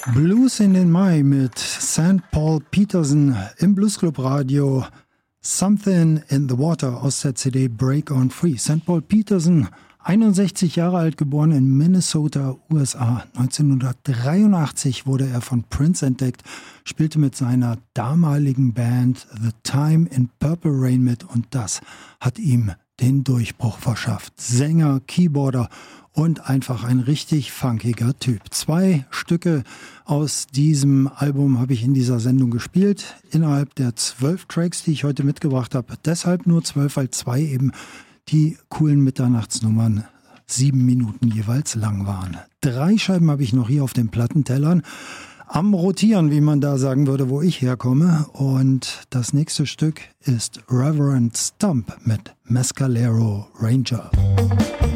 Blues in den Mai mit St. Paul Peterson im Bluesclub Radio. Something in the Water aus der CD Break on Free. St. Paul Peterson, 61 Jahre alt, geboren in Minnesota, USA. 1983 wurde er von Prince entdeckt, spielte mit seiner damaligen Band The Time in Purple Rain mit und das hat ihm den Durchbruch verschafft. Sänger, Keyboarder und einfach ein richtig funkiger Typ. 2 Stücke aus diesem Album habe ich in dieser Sendung gespielt, innerhalb der 12 Tracks, die ich heute mitgebracht habe. Deshalb nur 12, weil 2 eben die coolen Mitternachtsnummern 7 Minuten jeweils lang waren. 3 Scheiben habe ich noch hier auf den Plattentellern. Am Rotieren, wie man da sagen würde, wo ich herkomme. Und das nächste Stück ist Reverend Stump mit Mescalero Ranger.